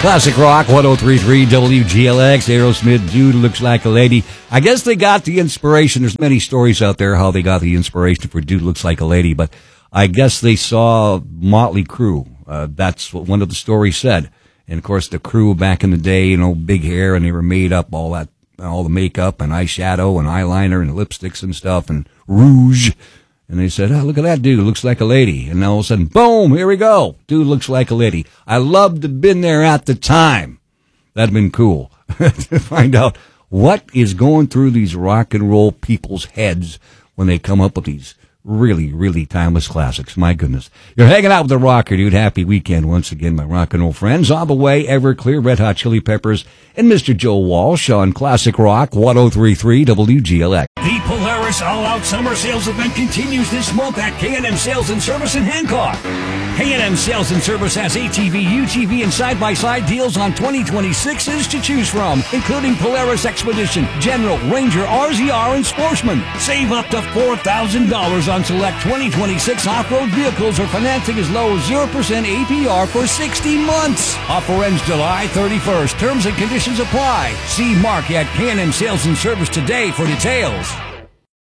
Classic Rock 103.3 WGLX. Aerosmith, Dude Looks Like a Lady. I guess they got the inspiration. There's many stories out there how they got the inspiration for Dude Looks Like a Lady, but I guess they saw Motley Crue. That's what one of the stories said. And of course, the Crue back in the day, big hair, and they were made up all the makeup and eyeshadow and eyeliner and lipsticks and stuff and rouge. And they said, oh, look at that dude, looks like a lady. And all of a sudden, boom, here we go. Dude looks like a lady. I loved to have been there at the time. That'd been cool to find out what is going through these rock and roll people's heads when they come up with these really, really timeless classics. My goodness. You're hanging out with the rocker, dude. Happy weekend once again, my rock and roll friends. On the way, Everclear, Red Hot Chili Peppers, and Mr. Joe Walsh on Classic Rock 103.3 WGLX. The Polaris All-Out Summer Sales event continues this month at K&M Sales and Service in Hancock. K&M Sales and Service has ATV, UTV, and side-by-side deals on 2026s to choose from, including Polaris Expedition, General, Ranger, RZR, and Sportsman. Save up to $4,000 on select 2026 off-road vehicles or financing as low as 0% APR for 60 months. Offer ends July 31st. Terms and conditions apply. See Mark at K&M Sales and Service today for details.